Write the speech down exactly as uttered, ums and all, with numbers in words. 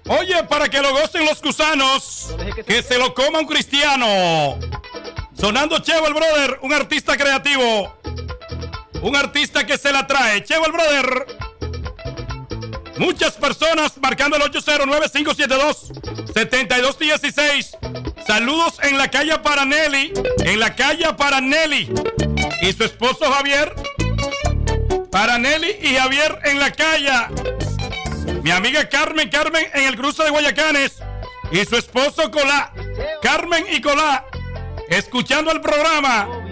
Oye, para que lo gocen los gusanos, que se lo coma un cristiano. Sonando Chevo el Brother, un artista creativo. Un artista que se la trae. Chevo el Brother. Muchas personas marcando el ocho cero nueve cinco siete dos siete dos uno seis. Saludos en la calle para Nelly. En la calle para Nelly y su esposo Javier. Para Nelly y Javier en la calle. Mi amiga Carmen, Carmen en el cruce de Guayacanes y su esposo Colá. Carmen y Colá, escuchando el programa.